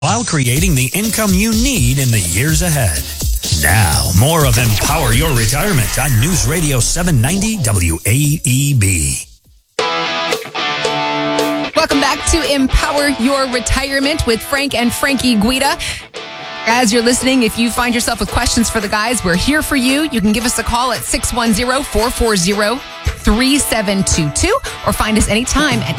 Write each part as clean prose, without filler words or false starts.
while creating the income you need in the years ahead. Now, more of Empower Your Retirement on News Radio 790 WAEB. Welcome back to Empower Your Retirement with Frank and Frankie Guida. As you're listening, if you find yourself with questions for the guys, we're here for you. You can give us a call at 610-440-3722 or find us anytime at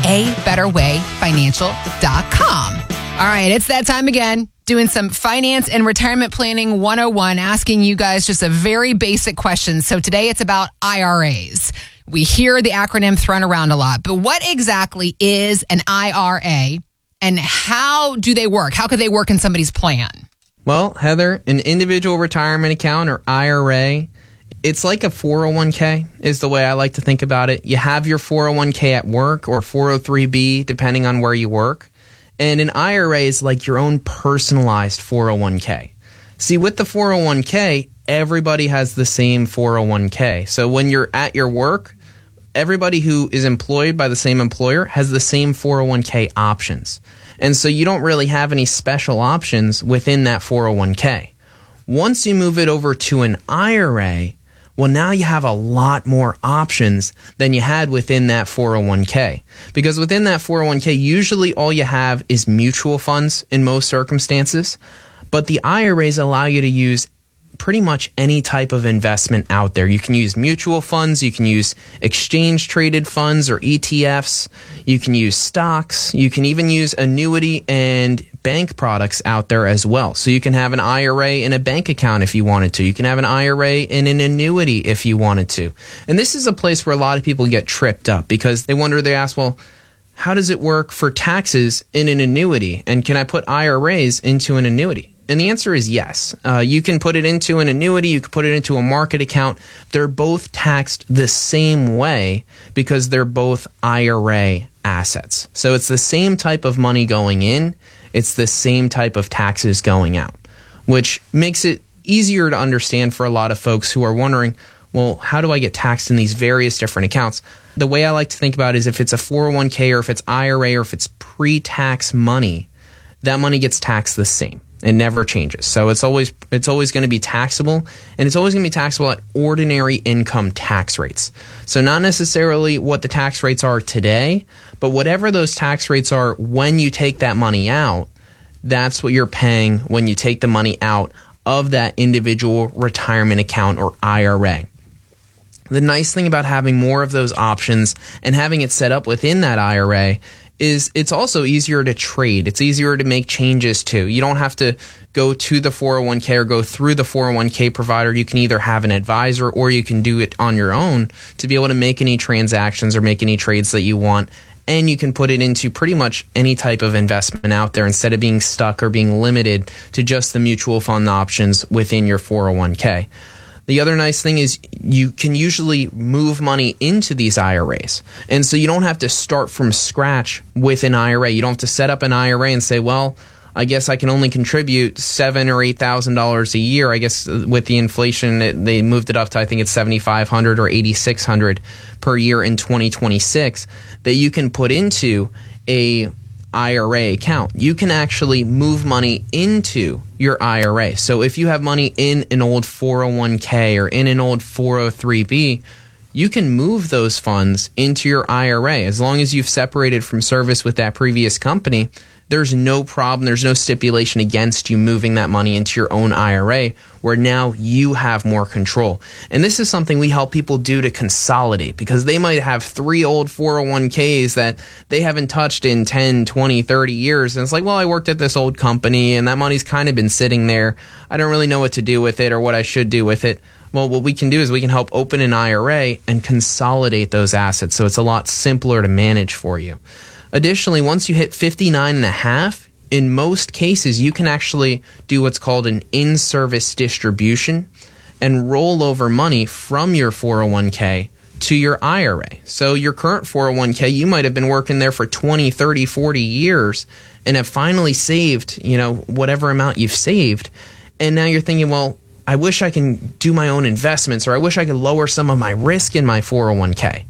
abetterwayfinancial.com. All right, it's that time again. Doing some finance and retirement planning 101, asking you guys just a very basic question. So today it's about IRAs. We hear the acronym thrown around a lot, but what exactly is an IRA and how do they work? How could they work in somebody's plan? Well, Heather, an individual retirement account or IRA, it's like a 401k is the way I like to think about it. You have your 401k at work or 403b, depending on where you work. And an IRA is like your own personalized 401k. See, with the 401k, everybody has the same 401k. So when you're at your work, everybody who is employed by the same employer has the same 401k options. And so you don't really have any special options within that 401k. Once you move it over to an IRA, well, now you have a lot more options than you had within that 401k. Because within that 401k, usually all you have is mutual funds in most circumstances. But the IRAs allow you to use pretty much any type of investment out there. You can use mutual funds, you can use exchange traded funds or ETFs, you can use stocks, you can even use annuity and bank products out there as well. So you can have an IRA in a bank account if you wanted to. You can have an IRA in an annuity if you wanted to. And this is a place where a lot of people get tripped up because they ask, well, how does it work for taxes in an annuity? And can I put IRAs into an annuity? And the answer is yes. You can put it into an annuity. You can put it into a market account. They're both taxed the same way because they're both IRA assets. So it's the same type of money going in. It's the same type of taxes going out, which makes it easier to understand for a lot of folks who are wondering, well, how do I get taxed in these various different accounts? The way I like to think about it is if it's a 401k or if it's IRA or if it's pre-tax money, that money gets taxed the same. It never changes. So it's always going to be taxable, and it's always going to be taxable at ordinary income tax rates. So not necessarily what the tax rates are today, but whatever those tax rates are when you take that money out, that's what you're paying when you take the money out of that individual retirement account or IRA. The nice thing about having more of those options and having it set up within that IRA is it's also easier to trade. It's easier to make changes to. You don't have to go to the 401k or go through the 401k provider. You can either have an advisor or you can do it on your own to be able to make any transactions or make any trades that you want. And you can put it into pretty much any type of investment out there instead of being stuck or being limited to just the mutual fund options within your 401k. The other nice thing is you can usually move money into these IRAs. And so you don't have to start from scratch with an IRA. You don't have to set up an IRA and say, well, I guess I can only contribute $7,000 or $8,000 a year. I guess with the inflation, they moved it up to, I think it's $7,500 or $8,600 per year in 2026 that you can put into a IRA account. You can actually move money into your IRA. So if you have money in an old 401k or in an old 403b, you can move those funds into your IRA. As long as you've separated from service with that previous company, there's no problem. There's no stipulation against you moving that money into your own IRA where now you have more control. And this is something we help people do to consolidate because they might have 3 old 401ks that they haven't touched in 10, 20, 30 years. And it's like, well, I worked at this old company and that money's kind of been sitting there. I don't really know what to do with it or what I should do with it. Well, what we can do is we can help open an IRA and consolidate those assets so it's a lot simpler to manage for you. Additionally, once you hit 59 and a half, in most cases, you can actually do what's called an in-service distribution and roll over money from your 401k to your IRA. So your current 401k, you might have been working there for 20, 30, 40 years and have finally saved, whatever amount you've saved. And now you're thinking, well, I wish I can do my own investments or I wish I could lower some of my risk in my 401k.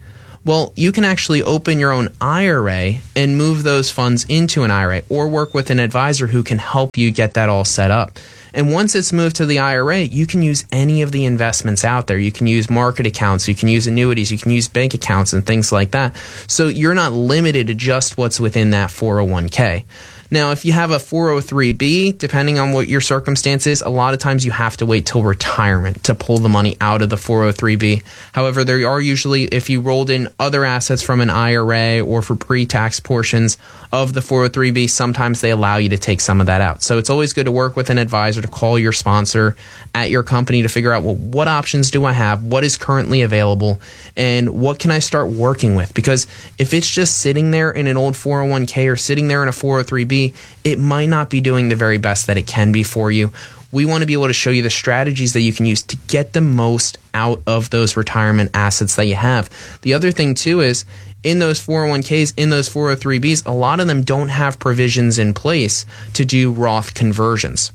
Well, you can actually open your own IRA and move those funds into an IRA, or work with an advisor who can help you get that all set up. And once it's moved to the IRA, you can use any of the investments out there. You can use market accounts, you can use annuities, you can use bank accounts and things like that. So you're not limited to just what's within that 401k. Now, if you have a 403b, depending on what your circumstance is, a lot of times you have to wait till retirement to pull the money out of the 403b. However, there are usually, if you rolled in other assets from an IRA or for pre-tax portions of the 403b, sometimes they allow you to take some of that out. So it's always good to work with an advisor, to call your sponsor at your company to figure out, well, what options do I have? What is currently available? And what can I start working with? Because if it's just sitting there in an old 401k or sitting there in a 403b, it might not be doing the very best that it can be for you. We want to be able to show you the strategies that you can use to get the most out of those retirement assets that you have. The other thing too is, in those 401ks, in those 403bs, a lot of them don't have provisions in place to do Roth conversions.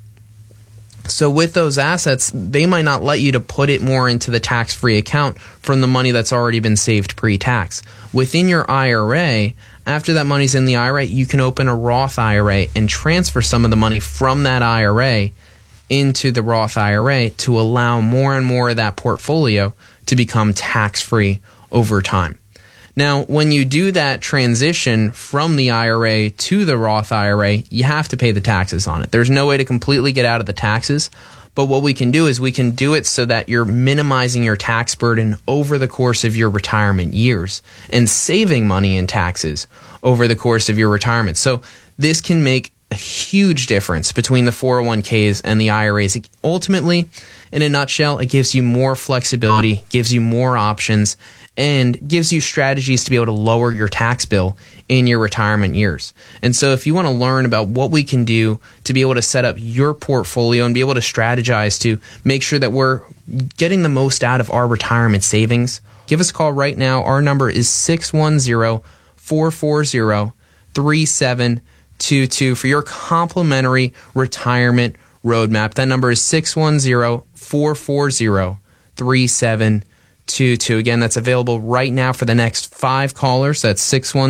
So with those assets, they might not let you to put it more into the tax-free account from the money that's already been saved pre-tax. Within your IRA, after that money's in the IRA, you can open a Roth IRA and transfer some of the money from that IRA into the Roth IRA to allow more and more of that portfolio to become tax-free over time. Now, when you do that transition from the IRA to the Roth IRA, you have to pay the taxes on it. There's no way to completely get out of the taxes, but what we can do is we can do it so that you're minimizing your tax burden over the course of your retirement years and saving money in taxes over the course of your retirement. So this can make a huge difference between the 401ks and the IRAs. Ultimately, in a nutshell, it gives you more flexibility, gives you more options, and gives you strategies to be able to lower your tax bill in your retirement years. And so if you want to learn about what we can do to be able to set up your portfolio and be able to strategize to make sure that we're getting the most out of our retirement savings, give us a call right now. Our number is 610-440-3722 for your complimentary retirement roadmap. That number is 610-440-3722. Again, that's available right now for the next 5 callers. That's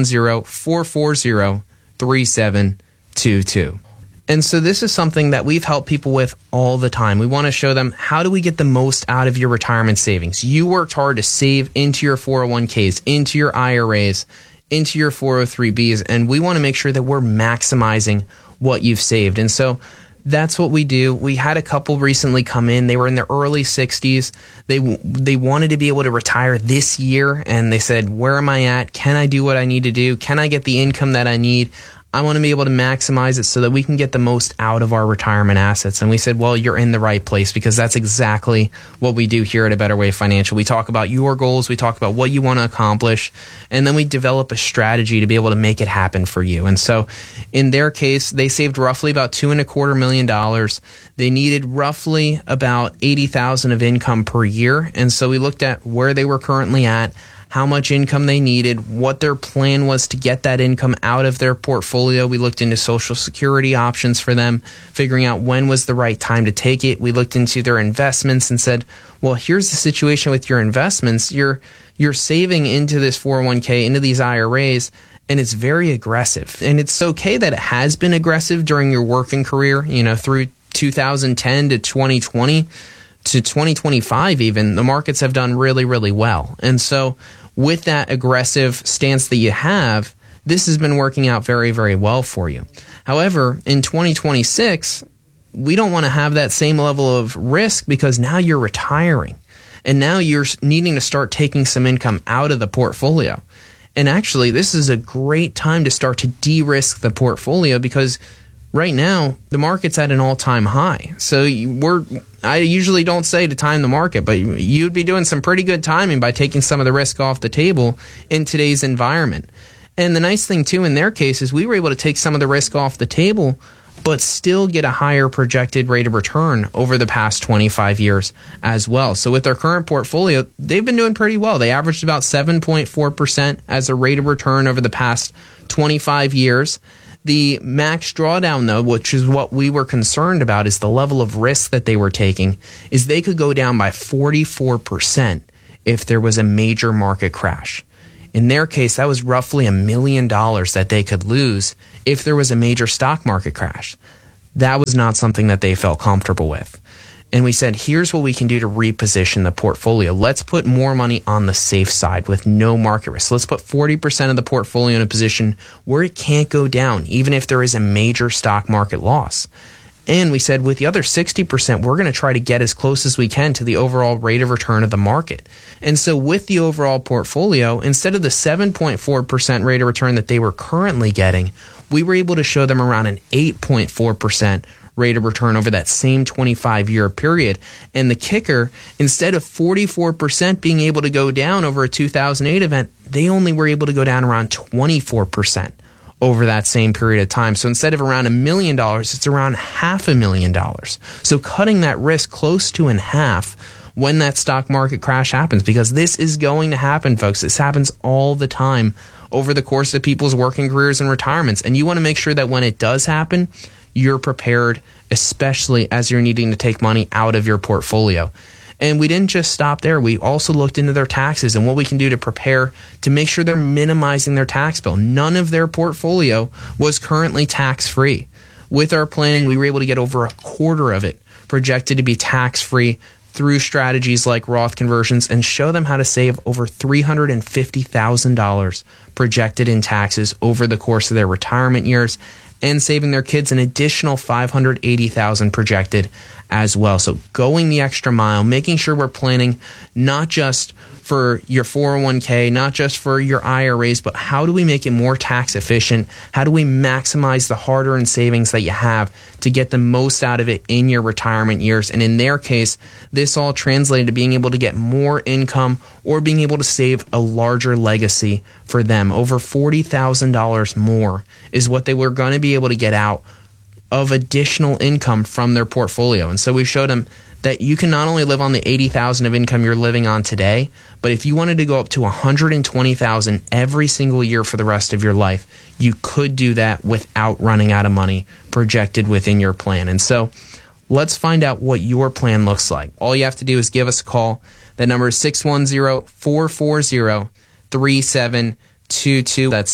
610-440-3722. And so this is something that we've helped people with all the time. We want to show them, how do we get the most out of your retirement savings? You worked hard to save into your 401ks, into your IRAs, into your 403bs, and we want to make sure that we're maximizing what you've saved. And so that's what we do. We had a couple recently come in. They were in their early 60s. They wanted to be able to retire this year, and they said, where am I at? Can I do what I need to do? Can I get the income that I need? I want to be able to maximize it so that we can get the most out of our retirement assets. And we said, well, you're in the right place, because that's exactly what we do here at A Better Way Financial. We talk about your goals. We talk about what you want to accomplish. And then we develop a strategy to be able to make it happen for you. And so in their case, they saved roughly about $2.25 million. They needed roughly about $80,000 of income per year. And so we looked at where they were currently at, how much income they needed, what their plan was to get that income out of their portfolio. We looked into Social Security options for them, figuring out when was the right time to take it. We looked into their investments and said, well, here's the situation with your investments. You're saving into this 401k, into these IRAs, and it's very aggressive. And it's okay that it has been aggressive during your working career, through 2010 to 2020. To 2025 even, the markets have done really, really well. And so with that aggressive stance that you have, this has been working out very, very well for you. However, in 2026, we don't want to have that same level of risk, because now you're retiring and now you're needing to start taking some income out of the portfolio. And actually, this is a great time to start to de-risk the portfolio, because right now, the market's at an all-time high. So I usually don't say to time the market, but you'd be doing some pretty good timing by taking some of the risk off the table in today's environment. And the nice thing, too, in their case is we were able to take some of the risk off the table, but still get a higher projected rate of return over the past 25 years as well. So with their current portfolio, they've been doing pretty well. They averaged about 7.4% as a rate of return over the past 25 years. The max drawdown, though, which is what we were concerned about, is the level of risk that they were taking, is they could go down by 44% if there was a major market crash. In their case, that was roughly $1 million that they could lose if there was a major stock market crash. That was not something that they felt comfortable with. And we said, here's what we can do to reposition the portfolio. Let's put more money on the safe side with no market risk. Let's put 40% of the portfolio in a position where it can't go down, even if there is a major stock market loss. And we said with the other 60%, we're going to try to get as close as we can to the overall rate of return of the market. And so with the overall portfolio, instead of the 7.4% rate of return that they were currently getting, we were able to show them around an 8.4% rate of return over that same 25-year period. And the kicker, instead of 44% being able to go down over a 2008 event, they only were able to go down around 24% over that same period of time. So instead of around $1 million, it's around $500,000. So cutting that risk close to in half when that stock market crash happens, because this is going to happen, folks. This happens all the time over the course of people's working careers and retirements. And you want to make sure that when it does happen, you're prepared, especially as you're needing to take money out of your portfolio. And we didn't just stop there. We also looked into their taxes and what we can do to prepare to make sure they're minimizing their tax bill. None of their portfolio was currently tax-free. With our planning, we were able to get over a quarter of it projected to be tax-free through strategies like Roth conversions and show them how to save over $350,000 projected in taxes over the course of their retirement years, and saving their kids an additional $580,000 projected as well. So going the extra mile, making sure we're planning not just for your 401k, not just for your IRAs, but how do we make it more tax efficient? How do we maximize the hard-earned savings that you have to get the most out of it in your retirement years? And in their case, this all translated to being able to get more income or being able to save a larger legacy for them. Over $40,000 more is what they were going to be able to get out of additional income from their portfolio. And so we showed them that you can not only live on the $80,000 of income you're living on today, but if you wanted to go up to $120,000 every single year for the rest of your life, you could do that without running out of money projected within your plan. And so let's find out what your plan looks like. All you have to do is give us a call. That number is 610-440-3722. That's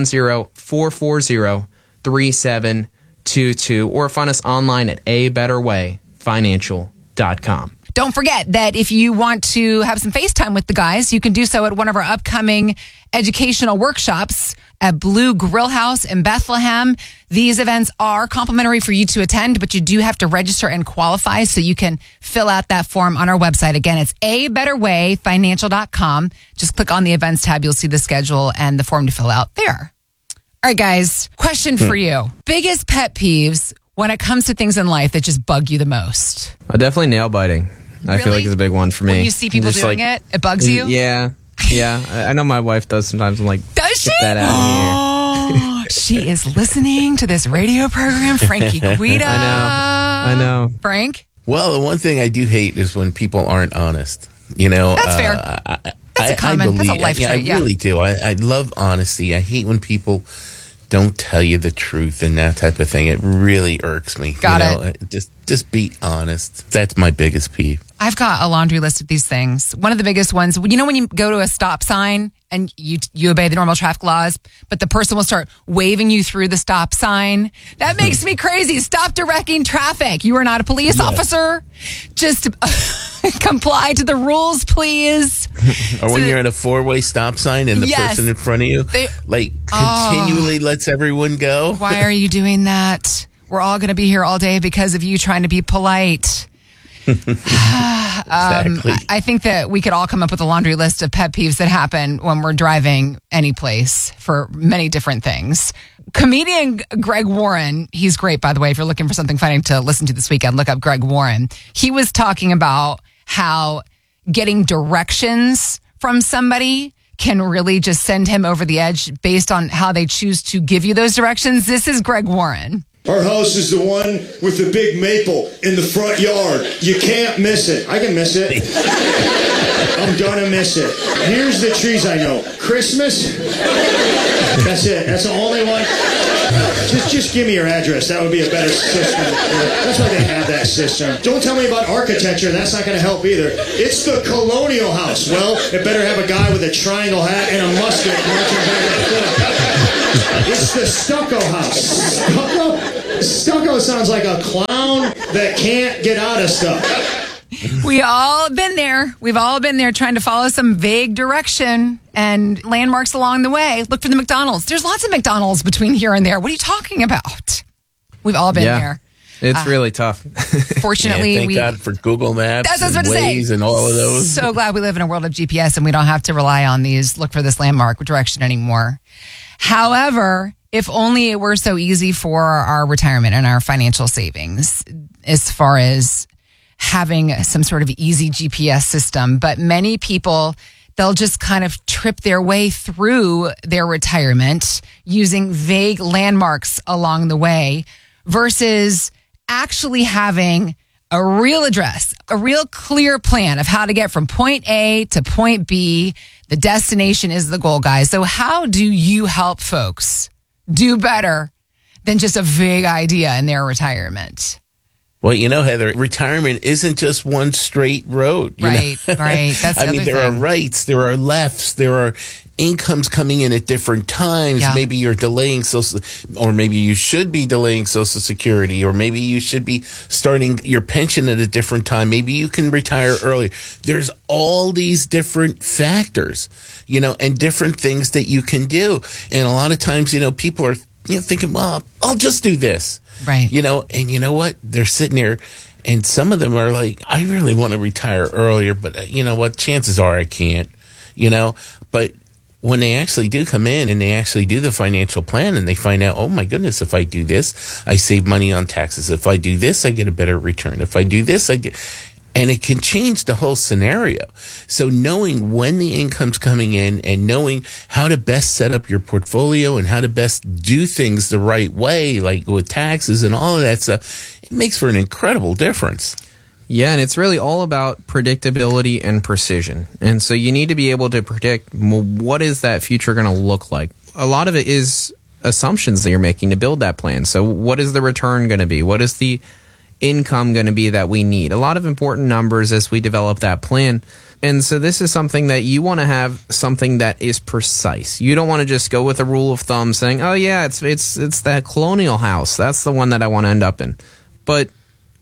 610-440-3722. Or find us online at abetterwayfinancial.com. Don't forget that if you want to have some FaceTime with the guys, you can do so at one of our upcoming educational workshops at Blue Grill House in Bethlehem. These events are complimentary for you to attend, but you do have to register and qualify, so you can fill out that form on our website. Again, it's abetterwayfinancial.com. Just click on the events tab. You'll see the schedule and the form to fill out there. All right, guys, question for you. Biggest pet peeves when it comes to things in life that just bug you the most? Definitely nail biting. I feel like it's a big one for me. When you see people just doing it bugs you? Yeah. I know my wife does sometimes. I'm like, does she? Get that out of here. Oh, she is listening to this radio program, Frankie Guida. I know. Frank? Well, the one thing I do hate is when people aren't honest. You know, that's fair. That's a common. That's a life trait. I really do. I love honesty. I hate when people don't tell you the truth and that type of thing. It really irks me. Got it. Just be honest. That's my biggest peeve. I've got a laundry list of these things. One of the biggest ones, you know, when you go to a stop sign and you obey the normal traffic laws, but the person will start waving you through the stop sign. That makes me crazy. Stop directing traffic. You are not a police officer. Just comply to the rules, please. Or when you're at a four-way stop sign and the person in front of you continually lets everyone go. Why are you doing that? We're all going to be here all day because of you trying to be polite. Exactly. I think that we could all come up with a laundry list of pet peeves that happen when we're driving any place for many different things. Comedian Greg Warren, he's great, by the way. If you're looking for something funny to listen to this weekend, look up Greg Warren. He was talking about how getting directions from somebody can really just send him over the edge based on how they choose to give you those directions. This is Greg Warren. Our house is the one with the big maple in the front yard. You can't miss it. I can miss it. I'm gonna miss it. Here's the trees I know. Christmas. That's it. That's the only one. Just give me your address. That would be a better system. That's why they have that system. Don't tell me about architecture. That's not going to help either. It's the colonial house. Well, it better have a guy with a triangle hat and a musket marching back and forth. It's the stucco house. Stucco sounds like a clown that can't get out of stuff. We all been there. We've all been there trying to follow some vague direction and landmarks along the way. Look for the McDonald's. There's lots of McDonald's between here and there. What are you talking about? We've all been there. It's really tough. Fortunately, thank God for Google Maps That's what I and was about to Waze say. and all of those. So glad we live in a world of GPS and we don't have to rely on these look for this landmark direction anymore. However, if only it were so easy for our retirement and our financial savings as far as having some sort of easy GPS system. But many people, they'll just kind of trip their way through their retirement using vague landmarks along the way versus actually having a real address, a real clear plan of how to get from point A to point B. The destination is the goal, guys. So how do you help folks do better than just a vague idea in their retirement? Well, Heather, retirement isn't just one straight road. Right. That's the I mean, other there are thing. rights, there are lefts, there are incomes coming in at different times. Yeah. Maybe you're delaying or maybe you should be delaying Social Security, or maybe you should be starting your pension at a different time. Maybe you can retire earlier. There's all these different factors, and different things that you can do. And a lot of times, people are thinking, well, I'll just do this. Right. And you know what? They're sitting there, and some of them are like, I really want to retire earlier, but you know what? Chances are I can't, But when they actually do come in and they actually do the financial plan and they find out, oh my goodness, if I do this, I save money on taxes. If I do this, I get a better return. If I do this, and it can change the whole scenario. So knowing when the income's coming in and knowing how to best set up your portfolio and how to best do things the right way, like with taxes and all of that stuff, it makes for an incredible difference. Yeah, and it's really all about predictability and precision. And so you need to be able to predict, well, what is that future going to look like? A lot of it is assumptions that you're making to build that plan. So what is the return going to be? What is the income going to be that we need? A lot of important numbers as we develop that plan. And so this is something that you want to have something that is precise. You don't want to just go with a rule of thumb saying, oh yeah, it's that colonial house. That's the one that I want to end up in. But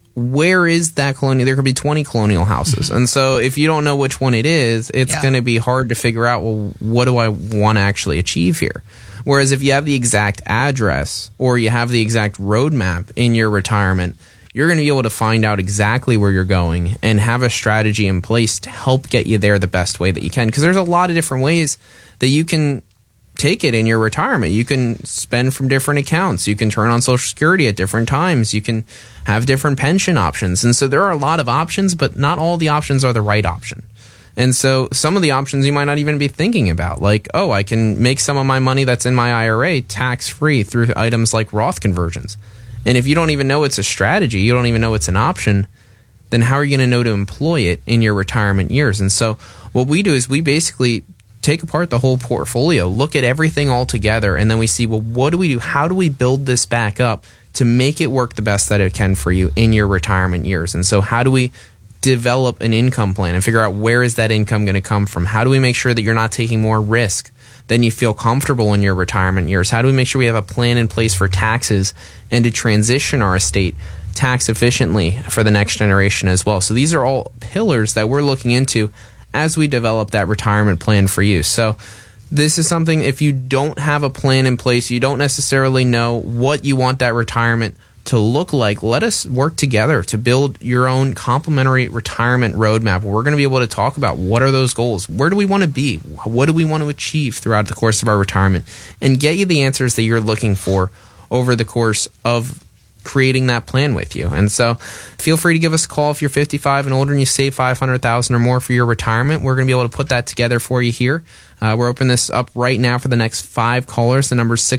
where is that colonial? There could be 20 colonial houses. And so if you don't know which one it is, it's going to be hard to figure out, well, what do I want to actually achieve here? Whereas if you have the exact address or you have the exact roadmap in your retirement, you're going to be able to find out exactly where you're going and have a strategy in place to help get you there the best way that you can. Because there's a lot of different ways that you can take it in your retirement. You can spend from different accounts. You can turn on Social Security at different times. You can have different pension options. And so there are a lot of options, but not all the options are the right option. And so some of the options you might not even be thinking about, like, oh, I can make some of my money that's in my IRA tax-free through items like Roth conversions. And if you don't even know it's a strategy, you don't even know it's an option, then how are you going to know to employ it in your retirement years? And so what we do is we basically take apart the whole portfolio, look at everything all together, and then we see, well, what do we do? How do we build this back up to make it work the best that it can for you in your retirement years? And so how do we develop an income plan and figure out where is that income going to come from? How do we make sure that you're not taking more risk than you feel comfortable in your retirement years? How do we make sure we have a plan in place for taxes and to transition our estate tax efficiently for the next generation as well? So these are all pillars that we're looking into as we develop that retirement plan for you. So this is something, if you don't have a plan in place, you don't necessarily know what you want that retirement to look like, let us work together to build your own complementary retirement roadmap. We're going to be able to talk about what are those goals, where do we want to be, what do we want to achieve throughout the course of our retirement, and get you the answers that you're looking for over the course of creating that plan with you. And so feel free to give us a call if you're 55 and older and you save $500,000 or more for your retirement. We're going to be able to put that together for you here. We're opening this up right now for the next 5 callers. The number is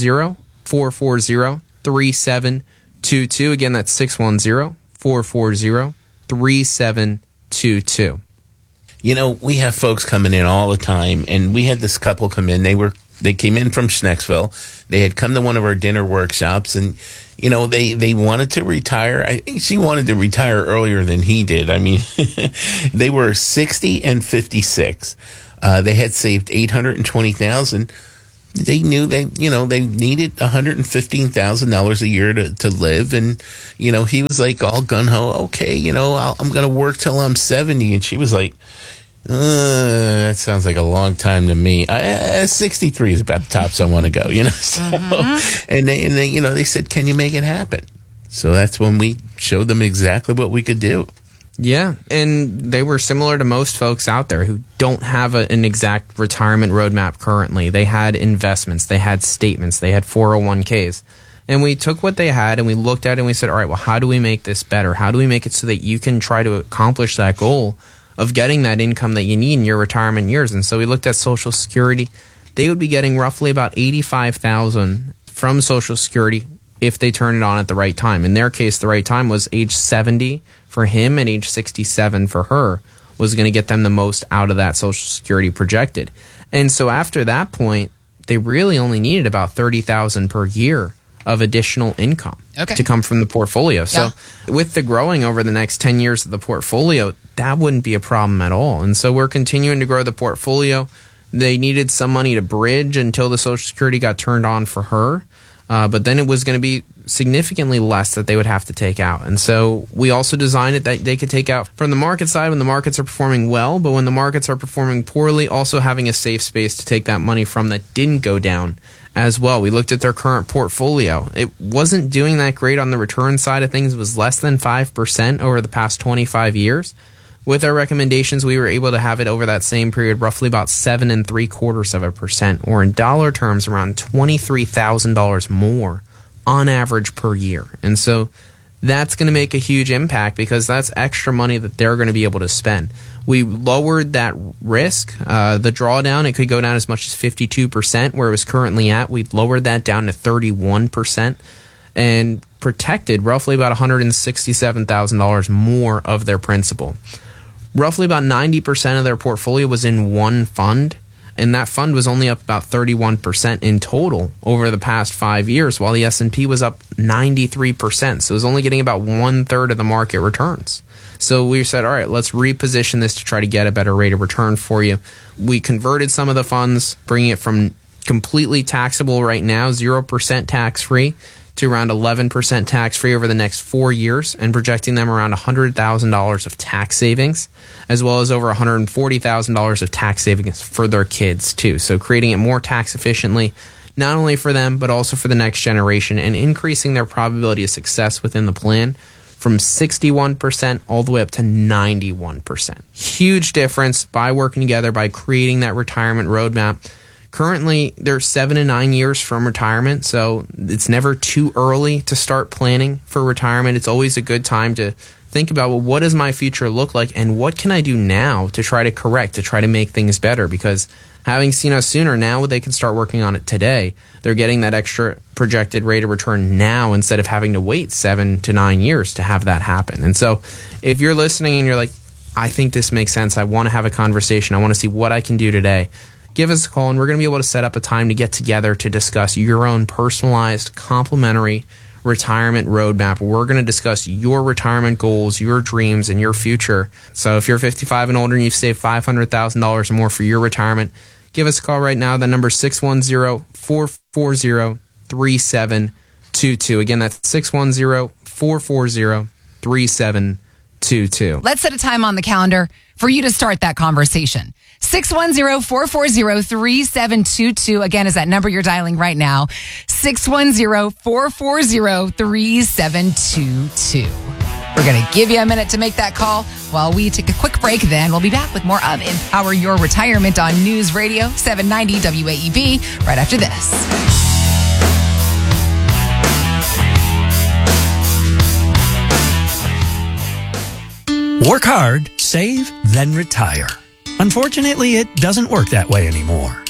610-440-3722. Again, that's 610-440-3722. We have folks coming in all the time, and we had this couple come in. They were They came in from Schnecksville. They had come to one of our dinner workshops, and they wanted to retire. I think she wanted to retire earlier than he did. I mean, they were 60 and 56. They had saved $820,000. They knew they needed $115,000 a year to live, and he was like all gun ho. Okay, I'm gonna work till I'm 70, and she was like, that sounds like a long time to me. 63 is about the tops I want to go, So, and they said, can you make it happen? So that's when we showed them exactly what we could do. Yeah, and they were similar to most folks out there who don't have an exact retirement roadmap currently. They had investments, they had statements, they had 401ks. And we took what they had and we looked at it and we said, all right, well, how do we make this better? How do we make it so that you can try to accomplish that goal of getting that income that you need in your retirement years? And so we looked at Social Security. They would be getting roughly about $85,000 from Social Security if they turn it on at the right time. In their case, the right time was age 70 for him and age 67 for her was going to get them the most out of that Social Security projected. And so after that point, they really only needed about $30,000 per year of additional income to come from the portfolio. So with the growing over the next 10 years of the portfolio, that wouldn't be a problem at all. And so we're continuing to grow the portfolio. They needed some money to bridge until the Social Security got turned on for her. But then it was going to be significantly less that they would have to take out. And so we also designed it that they could take out from the market side when the markets are performing well, but when the markets are performing poorly, also having a safe space to take that money from that didn't go down as well. We looked at their current portfolio. It wasn't doing that great on the return side of things. It was less than 5% over the past 25 years. With our recommendations, we were able to have it over that same period, roughly about 7.75%, or in dollar terms, around $23,000 more on average per year. And so that's going to make a huge impact because that's extra money that they're going to be able to spend. We lowered that risk. The drawdown, it could go down as much as 52%, where it was currently at. We've lowered that down to 31% and protected roughly about $167,000 more of their principal. Roughly about 90% of their portfolio was in one fund, and that fund was only up about 31% in total over the past 5 years, while the S&P was up 93%. So it was only getting about 1/3 of the market returns. So we said, all right, let's reposition this to try to get a better rate of return for you. We converted some of the funds, bringing it from completely taxable right now, 0% tax-free, to around 11% tax-free over the next 4 years, and projecting them around $100,000 of tax savings, as well as over $140,000 of tax savings for their kids too. So creating it more tax efficiently, not only for them, but also for the next generation, and increasing their probability of success within the plan from 61% all the way up to 91%. Huge difference by working together, by creating that retirement roadmap. Currently, they're 7 to 9 years from retirement, so it's never too early to start planning for retirement. It's always a good time to think about, well, what does my future look like, and what can I do now to try to correct, to try to make things better? Because having seen us sooner, now they can start working on it today. They're getting that extra projected rate of return now instead of having to wait 7 to 9 years to have that happen. And so if you're listening and you're like, I think this makes sense, I want to have a conversation, I want to see what I can do today, give us a call, and we're going to be able to set up a time to get together to discuss your own personalized, complimentary retirement roadmap. We're going to discuss your retirement goals, your dreams, and your future. So if you're 55 and older and you've saved $500,000 or more for your retirement, give us a call right now. The number is 610-440-3722. Again, that's 610-440-3722. Let's set a time on the calendar for you to start that conversation. 610-440-3722. Again, is that number you're dialing right now. 610-440-3722. We're going to give you a minute to make that call while we take a quick break. Then we'll be back with more of Empower Your Retirement on News Radio 790 WAEB right after this. Work hard, save, then retire. Unfortunately, it doesn't work that way anymore.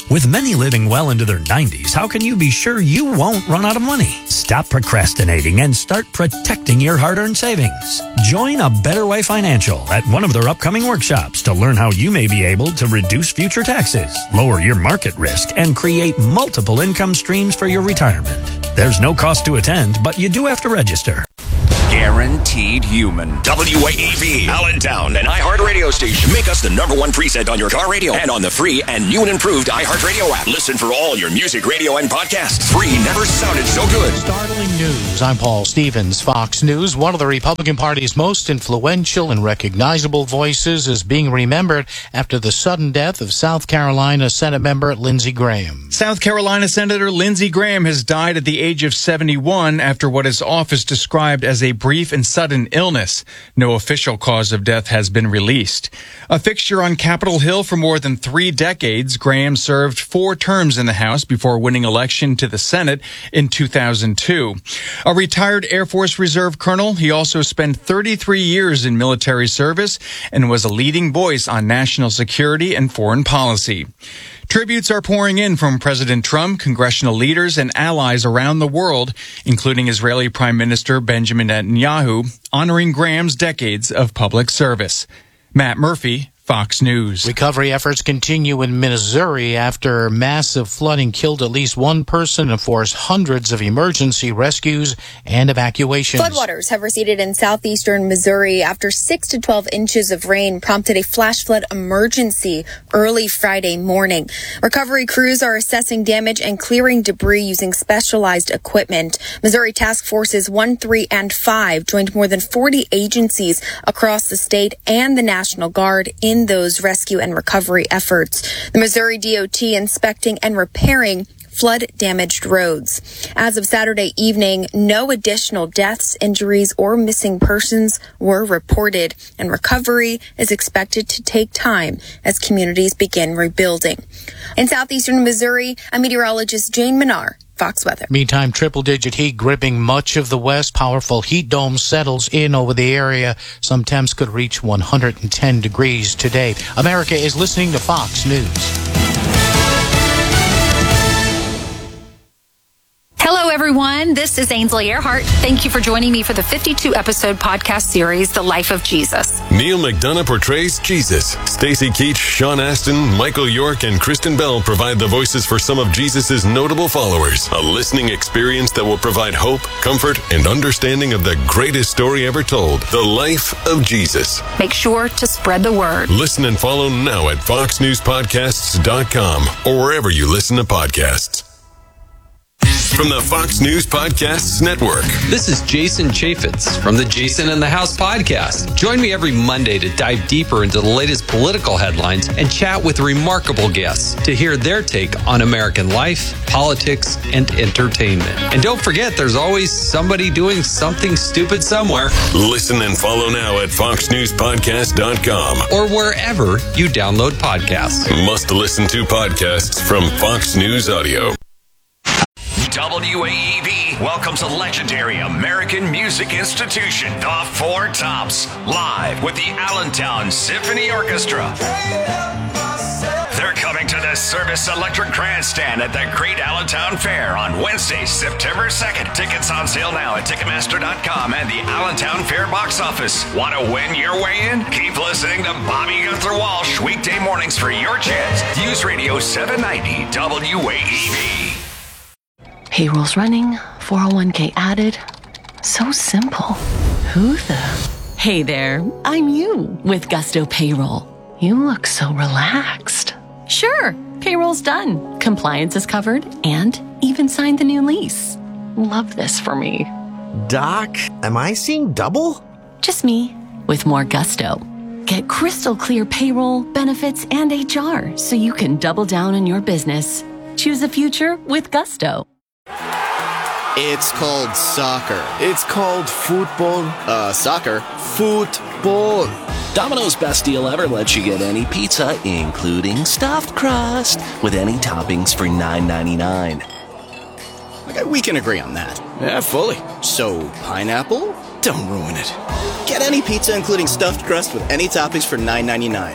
With many living well into their 90s, how can you be sure you won't run out of money? Stop procrastinating and start protecting your hard-earned savings. Join A Better Way Financial at one of their upcoming workshops to learn how you may be able to reduce future taxes, lower your market risk, and create multiple income streams for your retirement. There's no cost to attend, but you do have to register. Guaranteed human. WAEB, Allentown, an iHeartRadio station. Make us the #1 preset on your car radio and on the free and new and improved iHeartRadio app. Listen for all your music, radio, and podcasts. Free never sounded so good. Startling news. I'm Paul Stevens, Fox News. One of the Republican Party's most influential and recognizable voices is being remembered after the sudden death of South Carolina Senate member Lindsey Graham. South Carolina Senator Lindsey Graham has died at the age of 71 after what his office described as a brief and sudden illness. No official cause of death has been released. A fixture on Capitol Hill for more than 3 decades, Graham served 4 terms in the House before winning election to the Senate in 2002. A retired Air Force Reserve colonel, he also spent 33 years in military service and was a leading voice on national security and foreign policy. Tributes are pouring in from President Trump, congressional leaders, and allies around the world, including Israeli Prime Minister Benjamin Netanyahu, honoring Graham's decades of public service. Matt Murphy, Fox News. Recovery efforts continue in Missouri after massive flooding killed at least 1 person and forced hundreds of emergency rescues and evacuations. Floodwaters have receded in southeastern Missouri after 6 to 12 inches of rain prompted a flash flood emergency early Friday morning. Recovery crews are assessing damage and clearing debris using specialized equipment. Missouri Task Forces 1, 3, and 5 joined more than 40 agencies across the state and the National Guard in those rescue and recovery efforts. The Missouri DOT inspecting and repairing flood-damaged roads. As of Saturday evening, no additional deaths, injuries, or missing persons were reported, and recovery is expected to take time as communities begin rebuilding. In southeastern Missouri, I'm meteorologist Jane Minar. Fox Weather. Meantime, triple-digit heat gripping much of the west. Powerful heat dome settles in over the area. Some temps could reach 110 degrees today. America is listening to Fox News. Hello, everyone. This is Ainsley Earhart. Thank you for joining me for the 52-episode podcast series, The Life of Jesus. Neil McDonough portrays Jesus. Stacey Keach, Sean Astin, Michael York, and Kristen Bell provide the voices for some of Jesus' notable followers. A listening experience that will provide hope, comfort, and understanding of the greatest story ever told, The Life of Jesus. Make sure to spread the word. Listen and follow now at foxnewspodcasts.com or wherever you listen to podcasts. From the Fox News Podcasts Network. This is Jason Chaffetz from the Jason in the House podcast. Join me every Monday to dive deeper into the latest political headlines and chat with remarkable guests to hear their take on American life, politics, and entertainment. And don't forget, there's always somebody doing something stupid somewhere. Listen and follow now at foxnewspodcast.com or wherever you download podcasts. Must listen to podcasts from Fox News Audio. WAEB welcomes a legendary American music institution, the Four Tops, live with the Allentown Symphony Orchestra. They're coming to the Service Electric Grandstand at the Great Allentown Fair on Wednesday, September 2nd. Tickets on sale now at Ticketmaster.com and the Allentown Fair box office. Want to win your way in? Keep listening to Bobby Gunther Walsh weekday mornings for your chance. News Radio 790 WAEB. Payroll's running, 401k added. So simple. Who the? Hey there, I'm you with Gusto Payroll. You look so relaxed. Sure, payroll's done. Compliance is covered and even signed the new lease. Love this for me. Doc, am I seeing double? Just me with more Gusto. Get crystal clear payroll, benefits, and HR so you can double down on your business. Choose a future with Gusto. It's called soccer. It's called football. Soccer. Football. Domino's best deal ever lets you get any pizza, including stuffed crust, with any toppings for $9.99. Okay, we can agree on that. Yeah, fully. So, pineapple? Don't ruin it. Get any pizza, including stuffed crust, with any toppings for $9.99.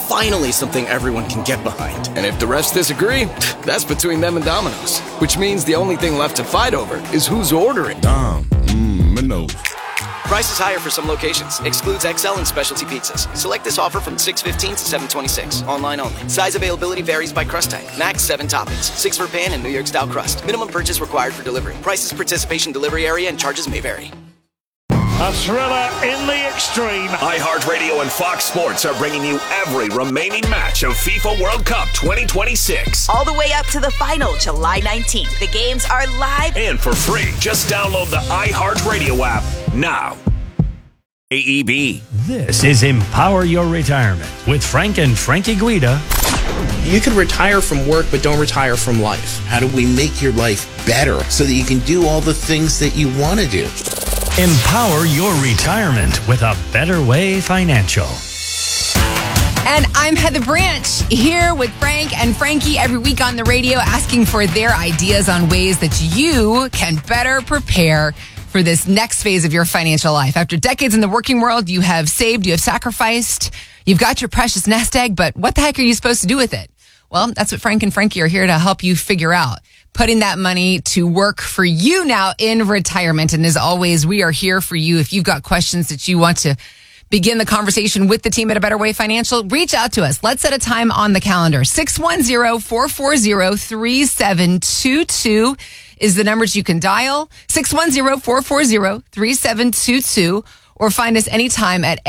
Finally, something everyone can get behind. And if the refs disagree, that's between them and Domino's. Which means the only thing left to fight over is who's ordering. Domino's. Price is higher for some locations. Excludes XL and specialty pizzas. Select this offer from 6/15 to 7/26. Online only. Size availability varies by crust type. Max 7 toppings. 6 for pan and New York style crust. Minimum purchase required for delivery. Prices, participation, delivery area, and charges may vary. A thriller in the extreme. iHeartRadio and Fox Sports are bringing you every remaining match of FIFA World Cup 2026. All the way up to the final, July 19th. The games are live and for free. Just download the iHeartRadio app now. AEB. This is Empower Your Retirement with Frank and Frankie Guida. You can retire from work, but don't retire from life. How do we make your life better so that you can do all the things that you want to do? Empower your retirement with a Better Way Financial. And I'm Heather Branch here with Frank and Frankie every week on the radio asking for their ideas on ways that you can better prepare for this next phase of your financial life. After decades in the working world, you have saved, you have sacrificed, you've got your precious nest egg, but what the heck are you supposed to do with it? Well, that's what Frank and Frankie are here to help you figure out. Putting that money to work for you now in retirement. And as always, we are here for you. If you've got questions that you want to begin the conversation with the team at A Better Way Financial, reach out to us. Let's set a time on the calendar. 610-440-3722 is the numbers you can dial. 610-440-3722 or find us anytime at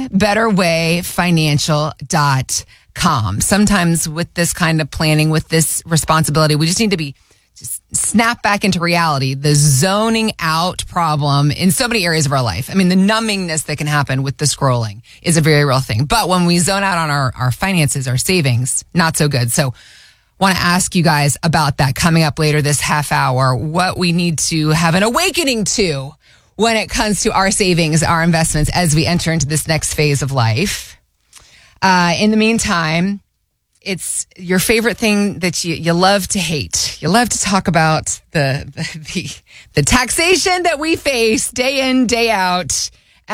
abetterwayfinancial.com. Sometimes with this kind of planning, with this responsibility, we just need to just snap back into reality. The zoning out problem in so many areas of our life. I mean, the numbingness that can happen with the scrolling is a very real thing. But when we zone out on our finances, our savings, not so good. So want to ask you guys about that coming up later this half hour, what we need to have an awakening to when it comes to our savings, our investments as we enter into this next phase of life. In the meantime, it's your favorite thing that you love to hate. You love to talk about the taxation that we face day in, day out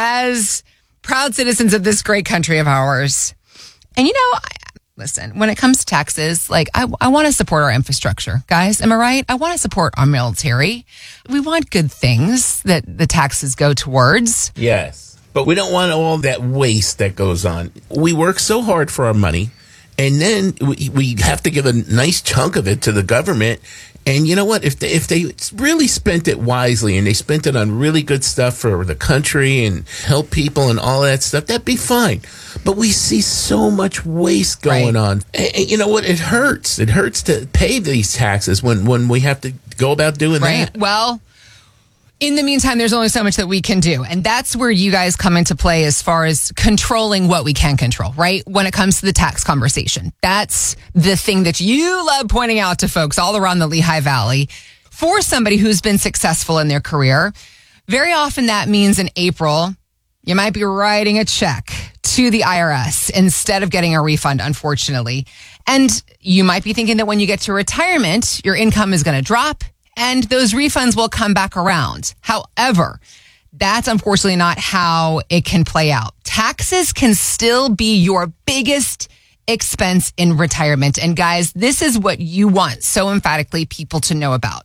as proud citizens of this great country of ours. And listen, when it comes to taxes, I want to support our infrastructure, guys. Am I right? I want to support our military. We want good things that the taxes go towards. Yes, but we don't want all that waste that goes on. We work so hard for our money, and then we have to give a nice chunk of it to the government. And you know what? If they really spent it wisely and they spent it on really good stuff for the country and help people and all that stuff, that'd be fine. But we see so much waste going on. And you know what? It hurts. It hurts to pay these taxes when we have to go about doing that. Well, in the meantime, there's only so much that we can do. And that's where you guys come into play as far as controlling what we can control, right? When it comes to the tax conversation. That's the thing that you love pointing out to folks all around the Lehigh Valley. For somebody who's been successful in their career, very often that means in April, you might be writing a check to the IRS instead of getting a refund, unfortunately. And you might be thinking that when you get to retirement, your income is going to drop and those refunds will come back around. However, that's unfortunately not how it can play out. Taxes can still be your biggest expense in retirement. And guys, this is what you want so emphatically people to know about.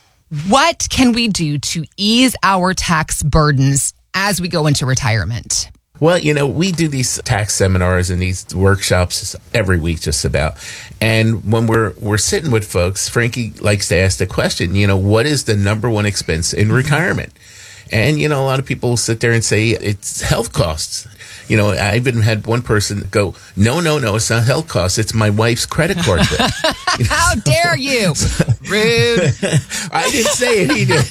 What can we do to ease our tax burdens as we go into retirement? Well, we do these tax seminars and these workshops every week just about. And when we're sitting with folks, Frankie likes to ask the question, what is the number one expense in retirement? And, a lot of people sit there and say it's health costs. I even had one person go, no, it's not health costs. It's my wife's credit card bill. How dare you? Rude. I didn't say it. He did.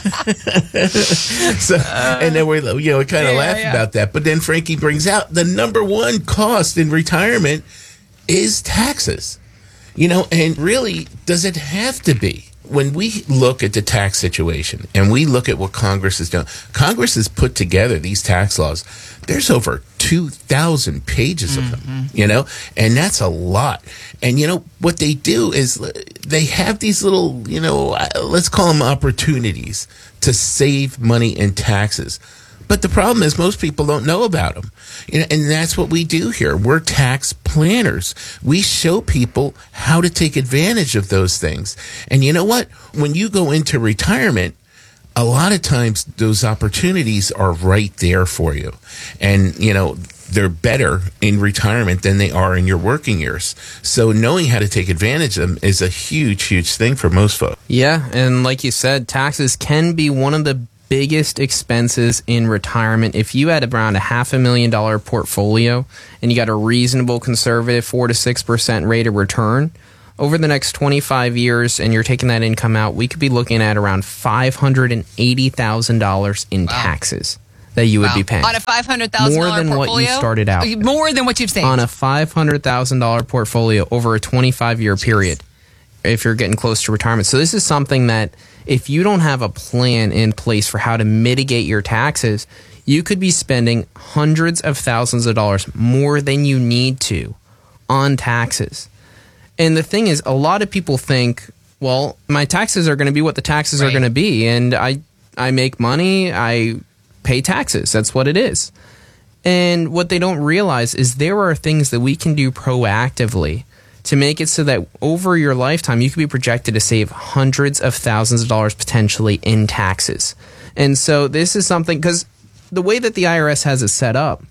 And then we kind of laugh about that. But then Frankie brings out the number one cost in retirement is taxes. And really, does it have to be? When we look at the tax situation and we look at what Congress has done, Congress has put together these tax laws. There's over 2,000 pages of them, and that's a lot. And, what they do is they have these little, let's call them opportunities to save money in taxes. But the problem is most people don't know about them. And that's what we do here. We're tax planners. We show people how to take advantage of those things. And you know what? When you go into retirement, a lot of times those opportunities are right there for you. And, they're better in retirement than they are in your working years. So knowing how to take advantage of them is a huge, huge thing for most folks. Yeah, and like you said, taxes can be one of the biggest expenses in retirement. If you had around a $500,000 portfolio and you got a reasonable conservative 4 to 6% rate of return, over the next 25 years and you're taking that income out, we could be looking at around $580,000 in taxes that you would be paying. On a $500,000 more than portfolio? what you started out. More than what you've saved. On a $500,000 portfolio over a 25-year period if you're getting close to retirement. So this is something that if you don't have a plan in place for how to mitigate your taxes, you could be spending hundreds of thousands of dollars more than you need to on taxes. And the thing is, a lot of people think, well, my taxes are going to be what the taxes are going to be. And I make money, I pay taxes. That's what it is. And what they don't realize is there are things that we can do proactively to make it so that over your lifetime, you could be projected to save hundreds of thousands of dollars potentially in taxes. And so this is something, because the way that the IRS has it set up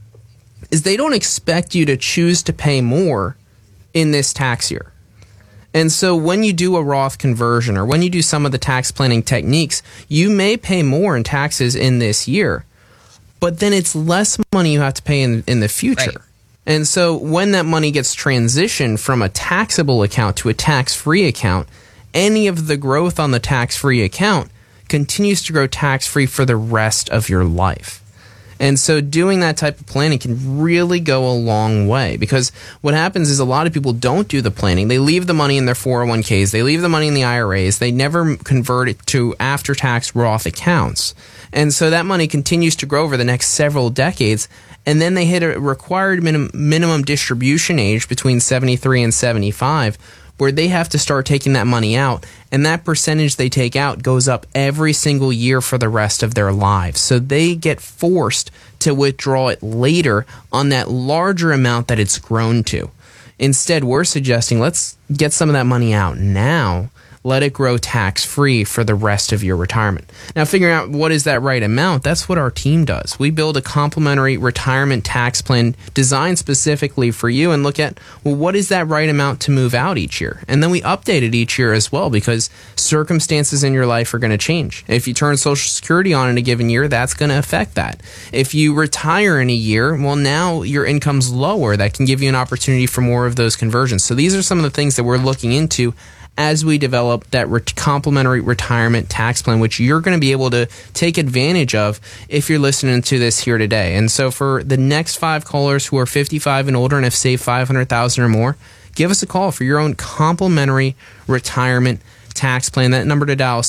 is they don't expect you to choose to pay more in this tax year. And so when you do a Roth conversion or when you do some of the tax planning techniques, you may pay more in taxes in this year, but then it's less money you have to pay in the future. Right. And so when that money gets transitioned from a taxable account to a tax-free account, any of the growth on the tax-free account continues to grow tax-free for the rest of your life. And so doing that type of planning can really go a long way, because what happens is a lot of people don't do the planning. They leave the money in their 401ks. They leave the money in the IRAs. They never convert it to after-tax Roth accounts. And so that money continues to grow over the next several decades. And then they hit a required minimum distribution age between 73 and 75, where they have to start taking that money out, and that percentage they take out goes up every single year for the rest of their lives. So they get forced to withdraw it later on that larger amount that it's grown to. Instead, we're suggesting let's get some of that money out now. Let it grow tax-free for the rest of your retirement. Now, figuring out what is that right amount, that's what our team does. We build a complimentary retirement tax plan designed specifically for you and look at, well, what is that right amount to move out each year? And then we update it each year as well, because circumstances in your life are going to change. If you turn Social Security on in a given year, that's going to affect that. If you retire in a year, well, now your income's lower. That can give you an opportunity for more of those conversions. So these are some of the things that we're looking into as we develop that complimentary retirement tax plan, which you're going to be able to take advantage of if you're listening to this here today. And so for the next 5 callers who are 55 and older and have saved $500,000 or more, give us a call for your own complimentary retirement tax plan. That number to dial is